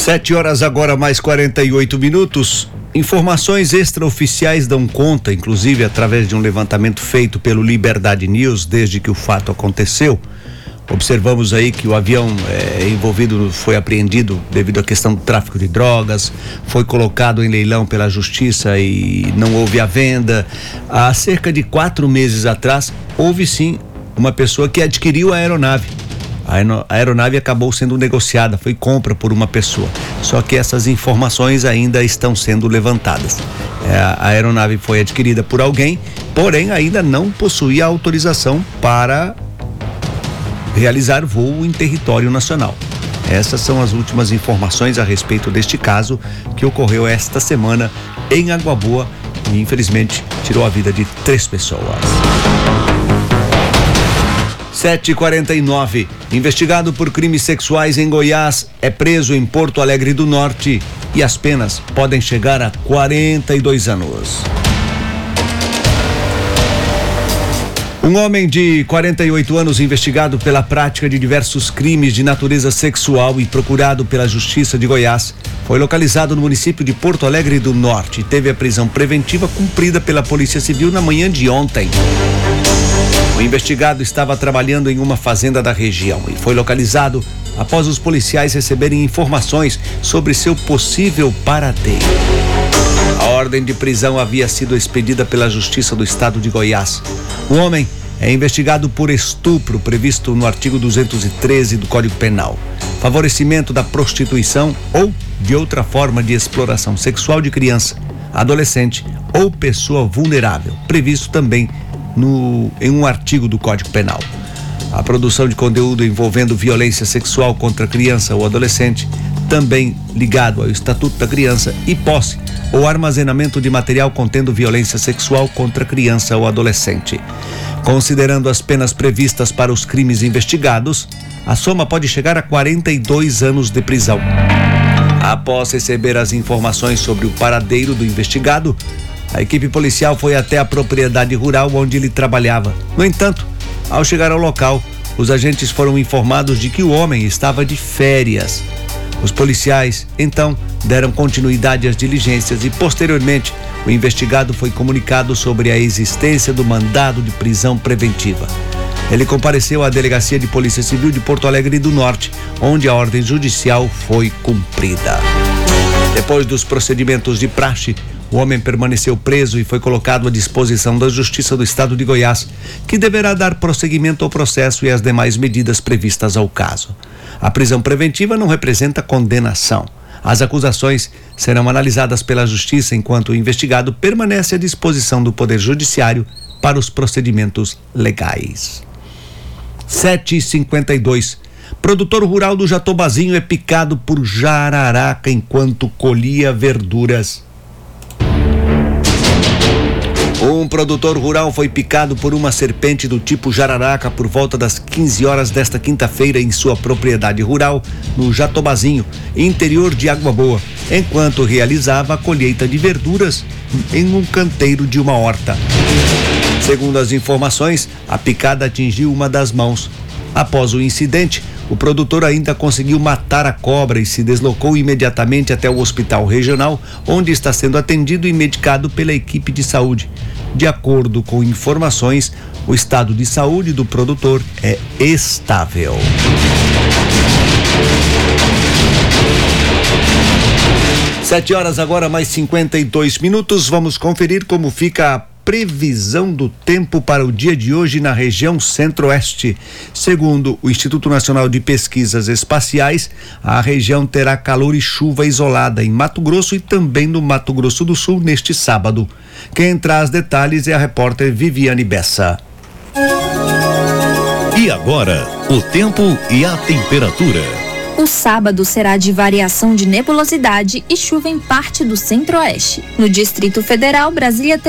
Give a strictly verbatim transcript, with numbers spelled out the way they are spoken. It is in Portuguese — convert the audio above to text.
Sete horas agora, mais quarenta e oito minutos. Informações extraoficiais dão conta, inclusive através de um levantamento feito pelo Liberdade News desde que o fato aconteceu. Observamos aí que o avião é, envolvido foi apreendido devido à questão do tráfico de drogas, foi colocado em leilão pela justiça e não houve a venda. Há cerca de quatro meses atrás, houve sim uma pessoa que adquiriu a aeronave. A aeronave acabou sendo negociada, foi compra por uma pessoa. Só que essas informações ainda estão sendo levantadas. É, a aeronave foi adquirida por alguém, porém ainda não possuía autorização para realizar voo em território nacional. Essas são as últimas informações a respeito deste caso que ocorreu esta semana em Água Boa e infelizmente tirou a vida de três pessoas. sete e quarenta e nove. Investigado por crimes sexuais em Goiás é preso em Porto Alegre do Norte e as penas podem chegar a quarenta e dois anos. Um homem de quarenta e oito anos investigado pela prática de diversos crimes de natureza sexual e procurado pela Justiça de Goiás foi localizado no município de Porto Alegre do Norte e teve a prisão preventiva cumprida pela Polícia Civil na manhã de ontem. O investigado estava trabalhando em uma fazenda da região e foi localizado após os policiais receberem informações sobre seu possível paradeiro. A ordem de prisão havia sido expedida pela Justiça do Estado de Goiás. O homem é investigado por estupro previsto no artigo duzentos e treze do Código Penal, favorecimento da prostituição ou de outra forma de exploração sexual de criança, adolescente ou pessoa vulnerável, previsto também no, em um artigo do Código Penal. A produção de conteúdo envolvendo violência sexual contra criança ou adolescente, também ligado ao Estatuto da Criança, e posse ou armazenamento de material contendo violência sexual contra criança ou adolescente. Considerando as penas previstas para os crimes investigados, a soma pode chegar a quarenta e dois anos de prisão. Após receber as informações sobre o paradeiro do investigado, a equipe policial foi até a propriedade rural onde ele trabalhava. No entanto, ao chegar ao local, os agentes foram informados de que o homem estava de férias. Os policiais, então, deram continuidade às diligências e, posteriormente, o investigado foi comunicado sobre a existência do mandado de prisão preventiva. Ele compareceu à Delegacia de Polícia Civil de Porto Alegre do Norte, onde a ordem judicial foi cumprida. Depois dos procedimentos de praxe, o homem permaneceu preso e foi colocado à disposição da Justiça do Estado de Goiás, que deverá dar prosseguimento ao processo e às demais medidas previstas ao caso. A prisão preventiva não representa condenação. As acusações serão analisadas pela Justiça enquanto o investigado permanece à disposição do Poder Judiciário para os procedimentos legais. sete e cinquenta e dois. Produtor rural do Jatobazinho é picado por jararaca enquanto colhia verduras. Um produtor rural foi picado por uma serpente do tipo jararaca por volta das quinze horas desta quinta-feira em sua propriedade rural, no Jatobazinho, interior de Água Boa, enquanto realizava a colheita de verduras em um canteiro de uma horta. Segundo as informações, a picada atingiu uma das mãos. Após o incidente, o produtor ainda conseguiu matar a cobra e se deslocou imediatamente até o hospital regional, onde está sendo atendido e medicado pela equipe de saúde. De acordo com informações, o estado de saúde do produtor é estável. Sete horas agora, mais cinquenta e dois minutos. Vamos conferir como fica a previsão do tempo para o dia de hoje na região centro-oeste. Segundo o Instituto Nacional de Pesquisas Espaciais, a região terá calor e chuva isolada em Mato Grosso e também no Mato Grosso do Sul neste sábado. Quem traz detalhes é a repórter Viviane Bessa. E agora, o tempo e a temperatura. O sábado será de variação de nebulosidade e chuva em parte do centro-oeste. No Distrito Federal, Brasília